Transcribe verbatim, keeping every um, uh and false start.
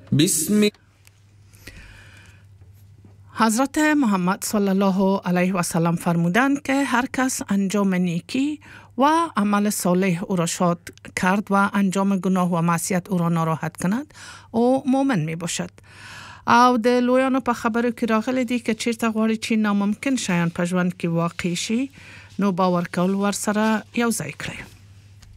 بسم حضرت محمد صلی الله علیه و سلم فرمودند که هر کس انجام نیکی و عمل صالح او را شاد کرد و انجام گناه و معصیت او را ناراحت کند او مؤمن می باشد. او د لویانو په خبرو کې راغلی دی که چیرته غواړي چې ناممکن شیان په ژوند کې واقع شي نو باور کول ورسره یو ځای کړئ.